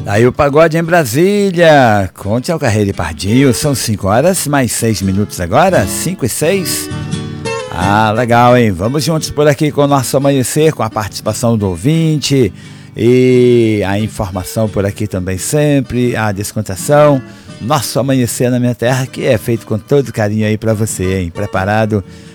Aí o pagode em Brasília, conte ao Carreiro e Pardinho, são 5 horas, mais 6 minutos agora, 5 e 6. Ah, legal, hein? Vamos juntos por aqui com o nosso amanhecer, com a participação do ouvinte e a informação por aqui também sempre, a descontração. Nosso amanhecer na minha terra, que é feito com todo carinho aí pra você, hein? Preparado